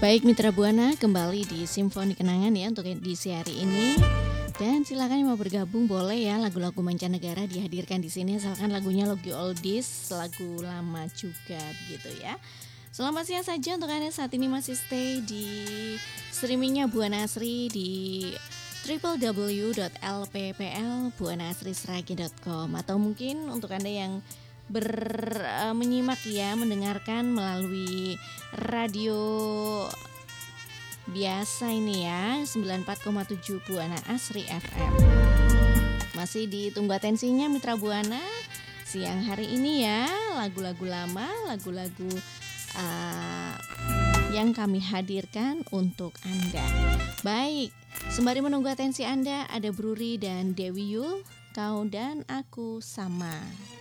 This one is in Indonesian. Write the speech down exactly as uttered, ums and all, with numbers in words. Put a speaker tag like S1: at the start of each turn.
S1: Baik Mitra Buana, kembali di Simfoni Kenangan ya untuk edisi hari ini. Dan silakan yang mau bergabung boleh ya, lagu-lagu mancanegara dihadirkan di sini asalkan lagunya lagu oldies, lagu lama juga gitu ya. Selamat siang saja untuk Anda saat ini masih stay di streamingnya Buana Asri di w w w dot l p p l buana asri sragi dot com atau mungkin untuk Anda yang ber uh, menyimak ya, mendengarkan melalui radio biasa ini ya, sembilan puluh empat koma tujuh Buana Asri F M. Masih ditunggu atensinya Mitra Buana siang hari ini ya, lagu-lagu lama, lagu-lagu uh, yang kami hadirkan untuk Anda. Baik, sembari menunggu atensi Anda, ada Bruri dan Dewi Yul, Kau dan Aku Sama.